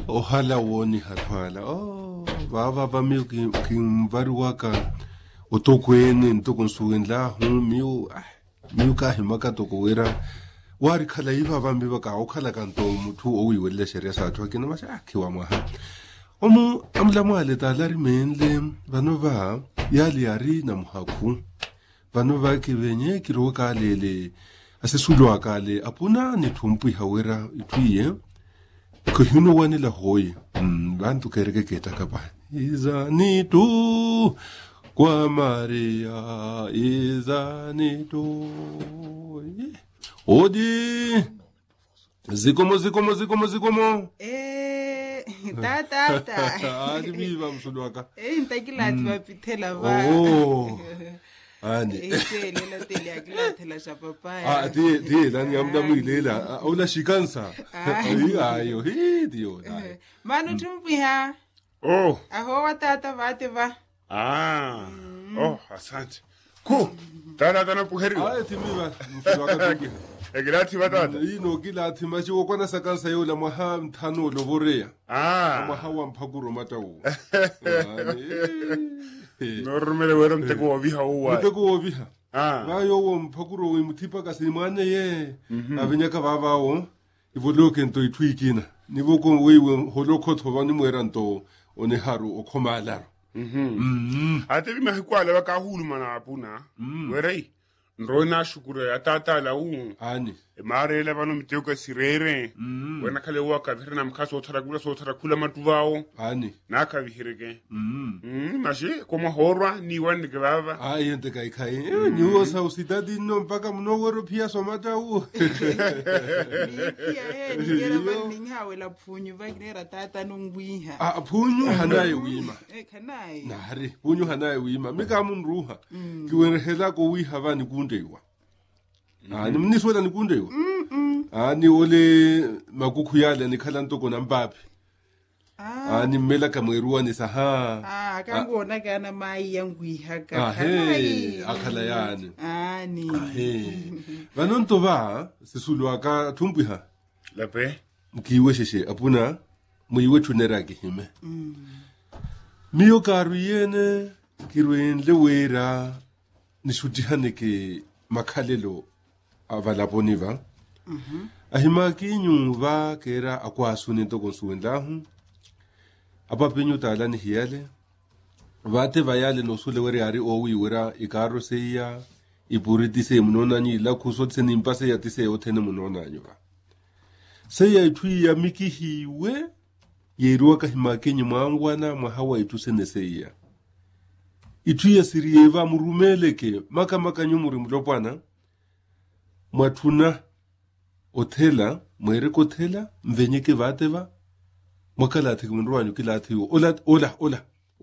ohala woni hatwala baba bami kimvaruaka otokweni ntokonsuwenla miu ka himaka tokowera wari khala iva bambi baka okhala kanto muthu owiwelle sheria sa thwa kina masha khiwa mwa omu amla mwale talari menle banova yali yari na muhaku banova kibenye kiroka lele asesulwa kale apuna ni thumpu hawera itwiye ko hino wani la hoye bantu kereke keta kapa izani tu kwa Maria izani tu odi zikomo tata ani biba msulwaka ntakilati bapithela ba ani lela tele akilathela sha papaya die lani yamda muilela awula shikansa ayo dio manu tumpiha aho watata vate va asante tana puheriwa timiba msulwaka tuki egilati batata ino gilati machi okwana sakansa yola mwaha mthano loborea mwaha wa mphakuro matawu normele wero mteko waviha uwa mteko waviha bayo wo mphakuro wimuthipa kasimane ye abenyaka babawo ivoloke nto itwikina niboko wewe holoko thobani mwera nto one haru okhomalaro ate bimahikwala bakahulu mana apuna werei ndrona shukuru ya tata la ani marela bano mteko sirere wena kale waka virna mkhaso othara kula matuvao ani naka vihireke mashi koma horwa ni wani ke baba ayente kai niwo sa usitadi no mpaka mnowero pia somata ni kera baninga wela phunyu bakinera tata nongwiha phunyu hanaye wima khanaye nari phunyu hanaye wima mika munruha kiwerhela ko wiha bani kundewa ani mniswela nikundewa ani ole makukhuyala nikhala ntoko nampapi ani mmela kamweruwa ni saha kangona kana mai yangwiha ka akhala yani ani vanonto va sisulwa ka thumpiha lape mkiwe sheshe apuna muiwe thunera ke hime miyo karu yene kirwen lewera nishutihane ke makhalelo avalaponiva ahima kinyu va kera akwasune to konsuenlahu apapenyu tala ni hiale vate vayale no sule were ari owi wera ikaro seya ipuriti se munona ni la khuso tseni impase ya tise othene munona nyoba seya ithui ya miki hiwe yeruwa ka hima kinyu mangwana mwahawa itusene seya ithui ya sirieva murumeleke maka nyumuri mlopwana mwathuna othela mwereko thela mvenyeke vateva mwakalathi kumndwanyu kilathi ola